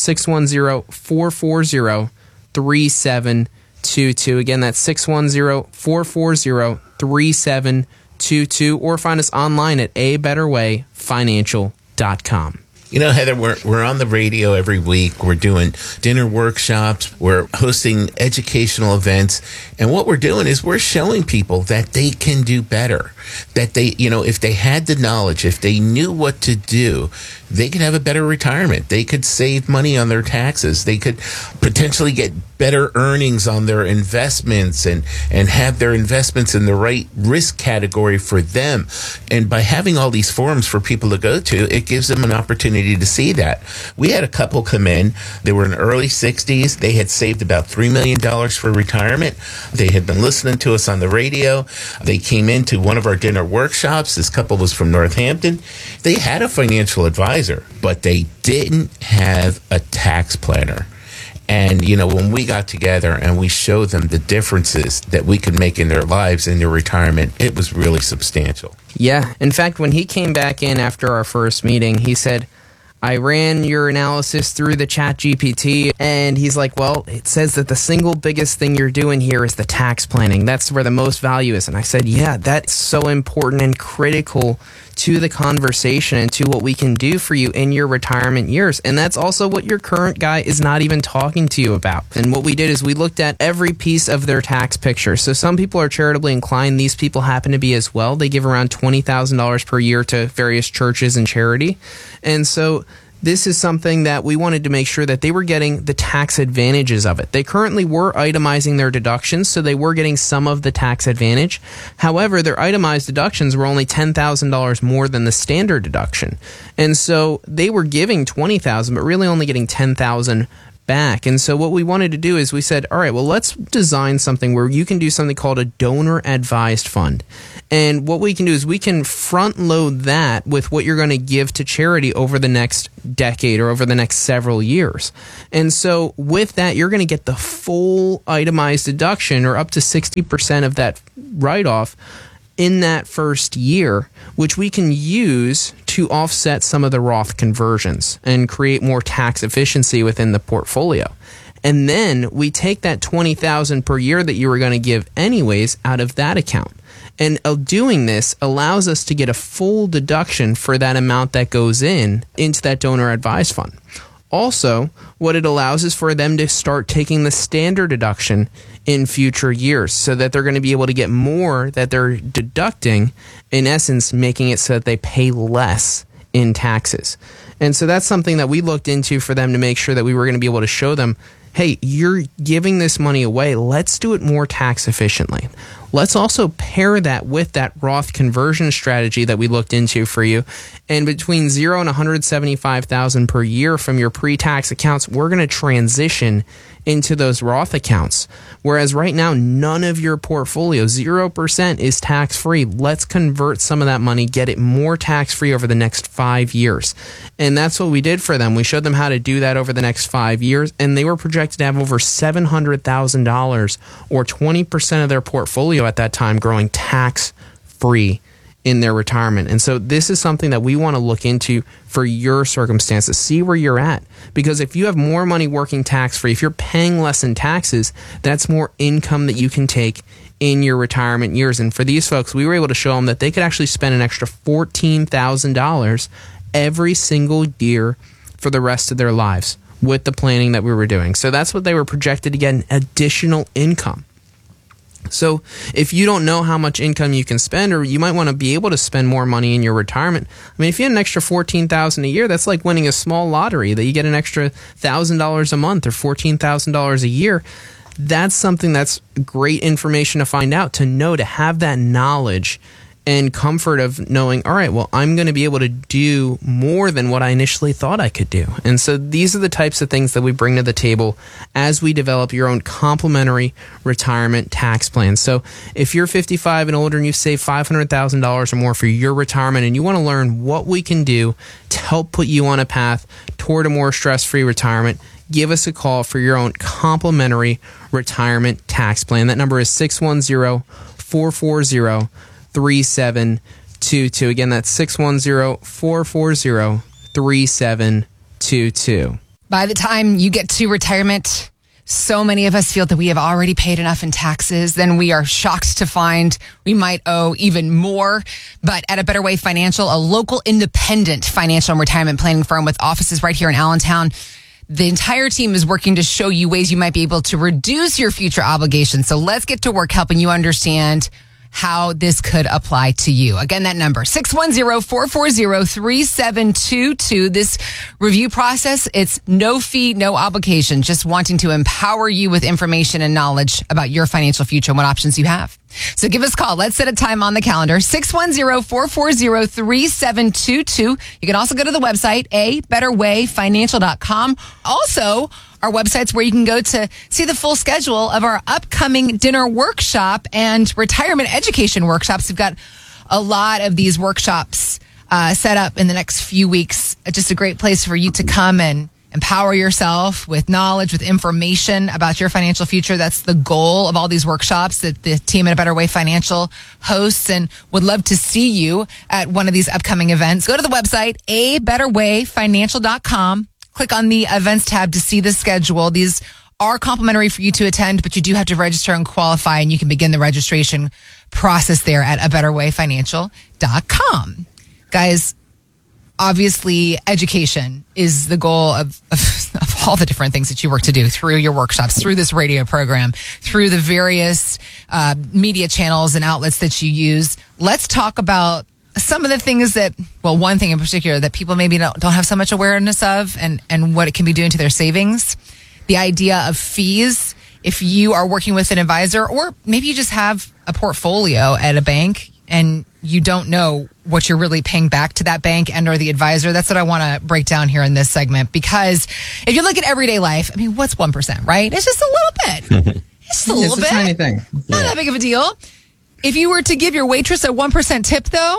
610-440-3722. Again, that's 610-440-3722, or find us online at abetterwayfinancial.com. You know, Heather, we're on the radio every week. We're doing dinner workshops. We're hosting educational events. And what we're doing is we're showing people that they can do better. That they, if they had the knowledge, if they knew what to do, they could have a better retirement. They could save money on their taxes. They could potentially get better earnings on their investments and have their investments in the right risk category for them. And by having all these forums for people to go to, it gives them an opportunity to see that. We had a couple come in. They were in the early 60s. They had saved about $3 million for retirement. They had been listening to us on the radio. They came into one of our dinner workshops. This couple was from Northampton. They had a financial advisor, but they didn't have a tax planner. And, when we got together and we showed them the differences that we could make in their lives, in their retirement, it was really substantial. Yeah. In fact, when he came back in after our first meeting, he said, I ran your analysis through the Chat GPT, and he's like, well, it says that the single biggest thing you're doing here is the tax planning. That's where the most value is. And I said, yeah, that's so important and critical to the conversation and to what we can do for you in your retirement years. And that's also what your current guy is not even talking to you about. And what we did is we looked at every piece of their tax picture. So some people are charitably inclined. These people happen to be as well. They give around $20,000 per year to various churches and charity. And so this is something that we wanted to make sure that they were getting the tax advantages of it. They currently were itemizing their deductions, so they were getting some of the tax advantage. However, their itemized deductions were only $10,000 more than the standard deduction. And so they were giving $20,000, but really only getting $10,000 back. And so what we wanted to do is we said, all right, well, let's design something where you can do something called a donor advised fund. And what we can do is we can front load that with what you're going to give to charity over the next decade or over the next several years. And so with that, you're going to get the full itemized deduction, or up to 60% of that write-off, in that first year, which we can use to offset some of the Roth conversions and create more tax efficiency within the portfolio. And then we take that $20,000 per year that you were going to give anyways out of that account. And doing this allows us to get a full deduction for that amount that goes into that donor advised fund. Also, what it allows is for them to start taking the standard deduction in future years, so that they're going to be able to get more that they're deducting, in essence, making it so that they pay less in taxes. And so that's something that we looked into for them to make sure that we were going to be able to show them, hey, you're giving this money away. Let's do it more tax efficiently. Let's also pair that with that Roth conversion strategy that we looked into for you. And between $0 and $175,000 per year from your pre-tax accounts, we're going to transition into those Roth accounts. Whereas right now, none of your portfolio, 0%, is tax-free. Let's convert some of that money, get it more tax-free over the next 5 years. And that's what we did for them. We showed them how to do that over the next 5 years, and they were projected to have over $700,000, or 20% of their portfolio at that time, growing tax-free in their retirement. And so this is something that we want to look into for your circumstances. See where you're at. Because if you have more money working tax-free, if you're paying less in taxes, that's more income that you can take in your retirement years. And for these folks, we were able to show them that they could actually spend an extra $14,000 every single year for the rest of their lives with the planning that we were doing. So that's what they were projected to get, an additional income. So if you don't know how much income you can spend, or you might want to be able to spend more money in your retirement, I mean, if you had an extra $14,000 a year, that's like winning a small lottery, that you get an extra $1,000 a month or $14,000 a year. That's something that's great information to find out, to know, to have that knowledge and comfort of knowing, all right, well, I'm going to be able to do more than what I initially thought I could do. And so these are the types of things that we bring to the table as we develop your own complementary retirement tax plan. So if you're 55 and older and you've saved $500,000 or more for your retirement, and you want to learn what we can do to help put you on a path toward a more stress-free retirement, give us a call for your own complementary retirement tax plan. That number is 610-440-3722. Again, that's 610-440-3722. By the time you get to retirement, so many of us feel that we have already paid enough in taxes. Then we are shocked to find we might owe even more. But at A Better Way Financial, a local independent financial and retirement planning firm with offices right here in Allentown, the entire team is working to show you ways you might be able to reduce your future obligations. So let's get to work helping you understand how this could apply to you. Again, that number, 610-440-3722. This review process, it's no fee, no obligation, just wanting to empower you with information and knowledge about your financial future and what options you have. So give us a call. Let's set a time on the calendar, 610-440-3722. You can also go to the website, abetterwayfinancial.com. Also, our website's where you can go to see the full schedule of our upcoming dinner workshop and retirement education workshops. We've got a lot of these workshops set up in the next few weeks. Just a great place for you to come and empower yourself with knowledge, with information about your financial future. That's the goal of all these workshops that the team at A Better Way Financial hosts, and would love to see you at one of these upcoming events. Go to the website, abetterwayfinancial.com. Click on the events tab to see the schedule. These are complimentary for you to attend, but you do have to register and qualify, and you can begin the registration process there at abetterwayfinancial.com. Guys, obviously, education is the goal of all the different things that you work to do through your workshops, through this radio program, through the various media channels and outlets that you use. Let's talk about some of the things that, well, one thing in particular that people maybe don't have so much awareness of, and what it can be doing to their savings. The idea of fees. If you are working with an advisor, or maybe you just have a portfolio at a bank and you don't know what you're really paying back to that bank and or the advisor. That's what I want to break down here in this segment, because if you look at everyday life, I mean, what's 1%, right? It's just a little bit. It's just a little bit. It's a tiny thing. Not that big of a deal. If you were to give your waitress a 1% tip, though,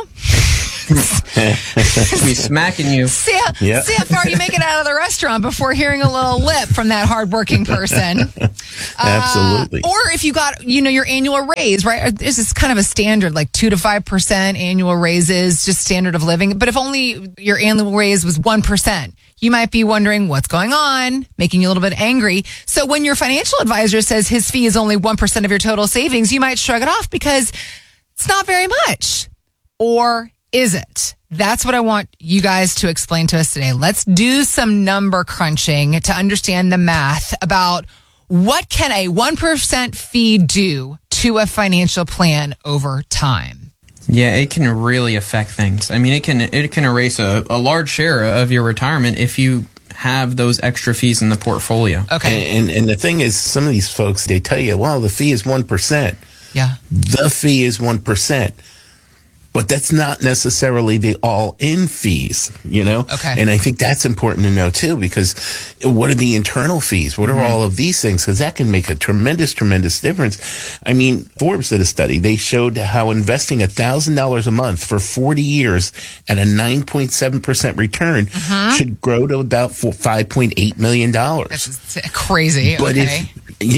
be smacking you. See how far you make it out of the restaurant before hearing a little lip from that hardworking person. Absolutely. Or if you got, your annual raise, right? This is kind of a standard, like 2 to 5% annual raises, just standard of living. But if only your annual raise was 1%, you might be wondering what's going on, making you a little bit angry. So when your financial advisor says his fee is only 1% of your total savings, you might shrug it off because it's not very much. Or is it? That's what I want you guys to explain to us today. Let's do some number crunching to understand the math about what can a 1% fee do to a financial plan over time. Yeah, it can really affect things. I mean, it can erase a large share of your retirement if you have those extra fees in the portfolio. Okay. And the thing is, some of these folks, they tell you, well, the fee is 1%. Yeah. The fee is 1%. But that's not necessarily the all-in fees, Okay. And I think that's important to know, too, because what are the internal fees? What are all of these things? Because that can make a tremendous, tremendous difference. I mean, Forbes did a study. They showed how investing $1,000 a month for 40 years at a 9.7% return should grow to about $5.8 million. That's crazy. But okay.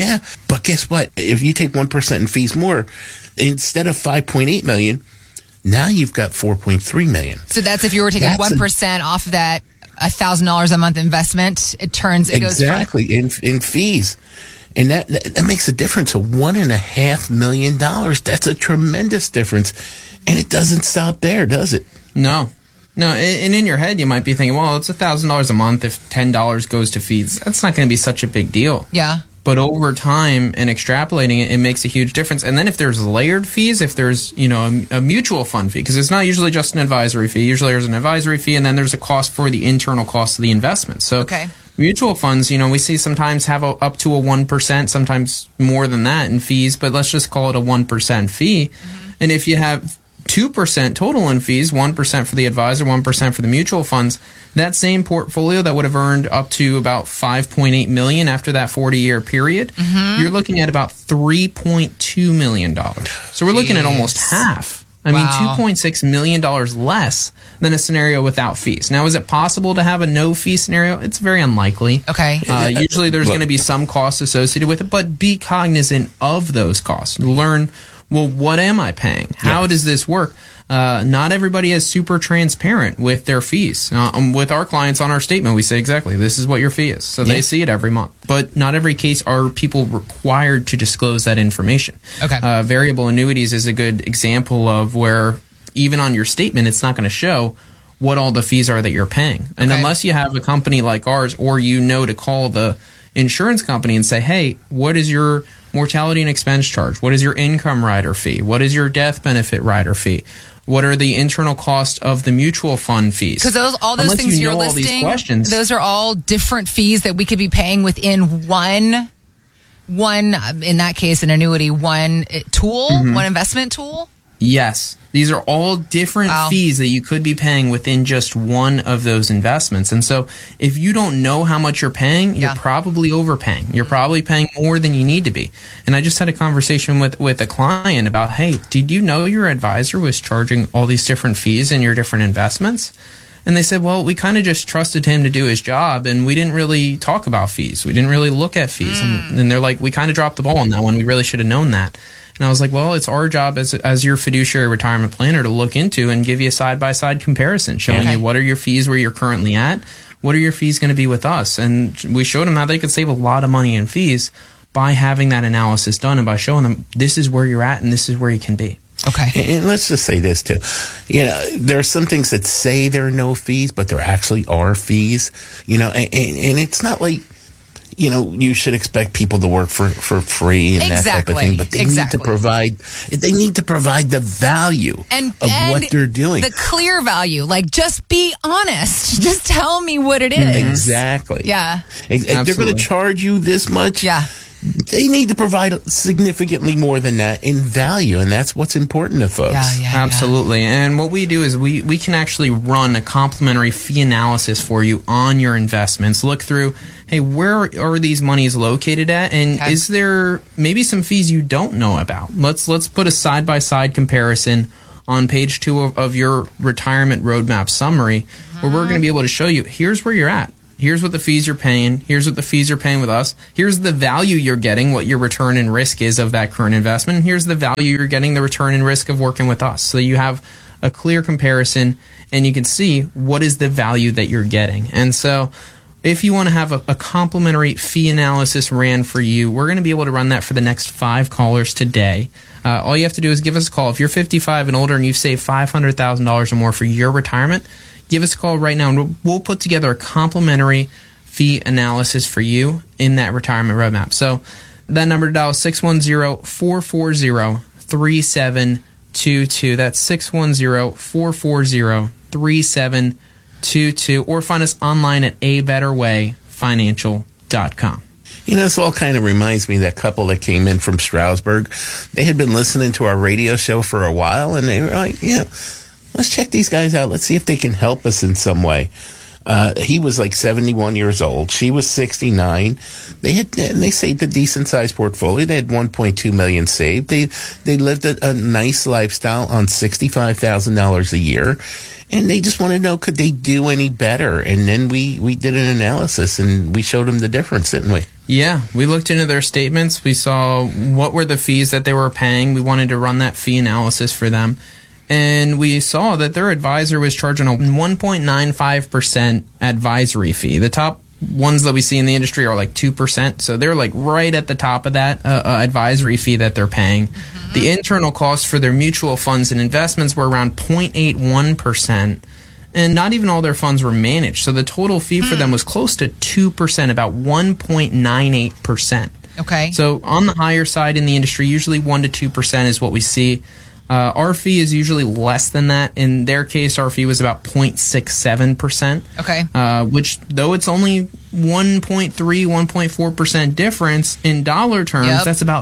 but guess what? If you take 1% in fees more, instead of $5.8 million, now you've got $4.3 million. So that's if you were taking 1% off of that $1,000 a month investment, it goes exactly in fees, and that makes a difference of $1.5 million. That's a tremendous difference, and it doesn't stop there, does it? No. And in your head, you might be thinking, well, it's $1,000 a month if $10 goes to fees. That's not going to be such a big deal. Yeah. But over time and extrapolating it, it makes a huge difference. And then if there's layered fees, if there's, a mutual fund fee, because it's not usually just an advisory fee. Usually there's an advisory fee, and then there's a cost for the internal cost of the investment. So mutual funds, we see sometimes have up to a 1%, sometimes more than that in fees, but let's just call it a 1% fee. And if you have 2% total in fees, 1% for the advisor, 1% for the mutual funds, that same portfolio that would have earned up to about $5.8 million after that 40-year period, you're looking at about $3.2 million. So we're looking at almost half. I mean, $2.6 million less than a scenario without fees. Now, is it possible to have a no-fee scenario? It's very unlikely. Okay. Usually there's going to be some costs associated with it, but be cognizant of those costs. Learn, well, what am I paying? How does this work? Not everybody is super transparent with their fees. With our clients on our statement, we say exactly, this is what your fee is. So they see it every month. But not every case are people required to disclose that information. Okay. Variable annuities is a good example of where even on your statement, it's not going to show what all the fees are that you're paying. And unless you have a company like ours, or to call the insurance company and say, hey, what is your mortality and expense charge? What is your income rider fee? What is your death benefit rider fee? What are the internal costs of the mutual fund fees? Because all those things you're listing, those are all different fees that we could be paying within one, in that case, an annuity, one tool, one investment tool? Yes. These are all different fees that you could be paying within just one of those investments. And so if you don't know how much you're paying, you're probably overpaying. You're probably paying more than you need to be. And I just had a conversation with a client about, hey, did you know your advisor was charging all these different fees in your different investments? And they said, well, we kind of just trusted him to do his job, and we didn't really talk about fees. We didn't really look at fees. And they're like, we kind of dropped the ball on that one. We really should have known that. And I was like, well, it's our job as your fiduciary retirement planner to look into and give you a side-by-side comparison, showing you what are your fees where you're currently at, what are your fees going to be with us. And we showed them how they could save a lot of money in fees by having that analysis done and by showing them this is where you're at and this is where you can be. Okay. And let's just say this too. There are some things that say there are no fees, but there actually are fees. And it's not like, you should expect people to work for free and that type of thing. But they need to provide the value and what they're doing. The clear value. Like, just be honest. Just tell me what it is. Exactly. Yeah. If they're going to charge you this much. Yeah. They need to provide significantly more than that in value, and that's what's important to folks. Absolutely. And what we do is we can actually run a complimentary fee analysis for you on your investments. Look through, hey, where are these monies located at, and is there maybe some fees you don't know about? Let's put a side-by-side comparison on page 2 of your retirement roadmap summary, where we're going to be able to show you, here's where you're at. Here's what the fees you're paying. Here's what the fees you're paying with us. Here's the value you're getting, what your return and risk is of that current investment. And here's the value you're getting, the return and risk of working with us. So you have a clear comparison and you can see what is the value that you're getting. And so if you want to have a complimentary fee analysis ran for you, we're going to be able to run that for the next 5 callers today. All you have to do is give us a call. If you're 55 and older and you've saved $500,000 or more for your retirement, give us a call right now, and we'll put together a complimentary fee analysis for you in that retirement roadmap. So that number to dial is 610-440-3722. That's 610-440-3722. Or find us online at abetterwayfinancial.com. This all kind of reminds me of that couple that came in from Stroudsburg. They had been listening to our radio show for a while, and they were like, let's check these guys out. Let's see if they can help us in some way. He was like 71 years old. She was 69. They saved a decent sized portfolio. They had $1.2 million saved. They lived a nice lifestyle on $65,000 a year. And they just want to know, could they do any better? And then we did an analysis and we showed them the difference, didn't we? Yeah, we looked into their statements. We saw what were the fees that they were paying. We wanted to run that fee analysis for them. And we saw that their advisor was charging a 1.95% advisory fee. The top ones that we see in the industry are like 2%. So they're like right at the top of that advisory fee that they're paying. Mm-hmm. The internal costs for their mutual funds and investments were around 0.81%. And not even all their funds were managed. So the total fee for them was close to 2%, about 1.98%. Okay. So on the higher side in the industry, usually 1 to 2% is what we see. Our fee is usually less than that. In their case, our fee was about 0.67%. Okay. Which, though it's only 1.3, 1.4% difference in dollar terms, that's about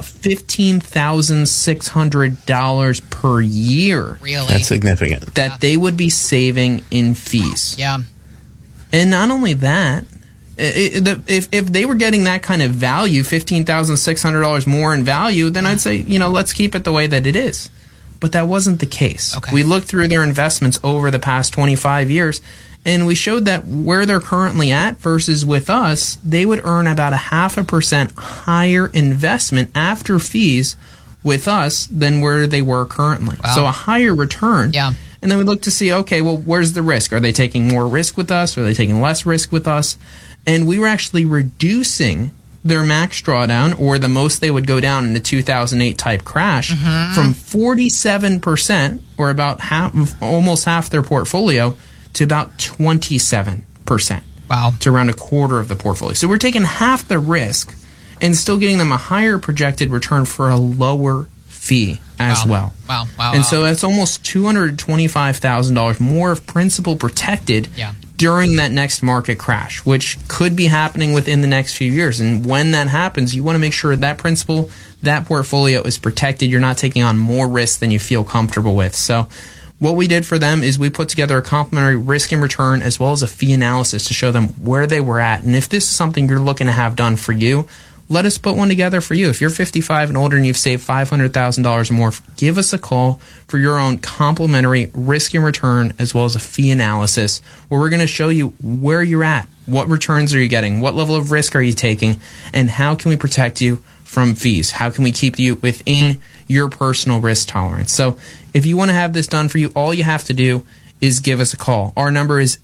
$15,600 per year. Really? That's significant. That they would be saving in fees. Yeah. And not only that, if they were getting that kind of value, $15,600 more in value, then I'd say, let's keep it the way that it is. But that wasn't the case. Okay. We looked through their investments over the past 25 years, and we showed that where they're currently at versus with us, they would earn about 0.5% higher investment after fees with us than where they were currently. Wow. So a higher return. Yeah. And then we look to see, okay, well, where's the risk? Are they taking more risk with us? Are they taking less risk with us? And we were actually reducing their max drawdown, or the most they would go down in the 2008 type crash, from 47%, or about almost half their portfolio, to about 27%. Wow. To around a quarter of the portfolio. So we're taking half the risk and still getting them a higher projected return for a lower fee as well. Wow. And so that's almost $225,000 more of principal protected during that next market crash, which could be happening within the next few years. And when that happens, you want to make sure that principal, that portfolio is protected. You're not taking on more risk than you feel comfortable with. So what we did for them is we put together a complimentary risk and return as well as a fee analysis to show them where they were at. And if this is something you're looking to have done for you, let us put one together for you. If you're 55 and older and you've saved $500,000 or more, give us a call for your own complimentary risk and return as well as a fee analysis where we're going to show you where you're at, what returns are you getting, what level of risk are you taking, and how can we protect you from fees? How can we keep you within your personal risk tolerance? So if you want to have this done for you, all you have to do is give us a call. Our number is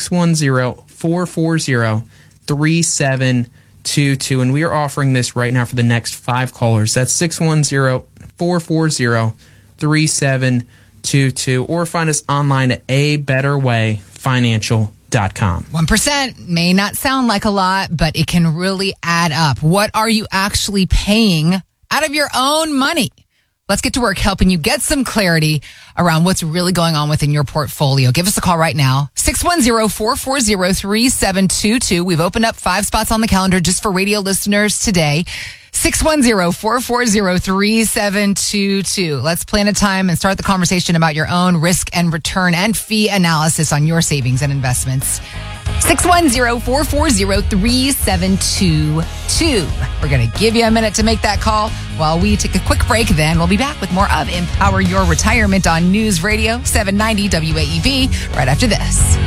610-440-3722, and we are offering this right now for the next 5 callers. That's 610-440-3722, or find us online at abetterwayfinancial.com. 1% may not sound like a lot, but it can really add up. What are you actually paying out of your own money? Let's get to work helping you get some clarity around what's really going on within your portfolio. Give us a call right now, 610-440-3722. We've opened up 5 spots on the calendar just for radio listeners today. 610-440-3722. Let's plan a time and start the conversation about your own risk and return and fee analysis on your savings and investments. 610-440-3722. We're going to give you a minute to make that call while we take a quick break. Then we'll be back with more of Empower Your Retirement on News Radio 790 WAEV right after this.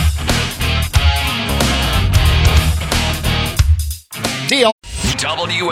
Deal.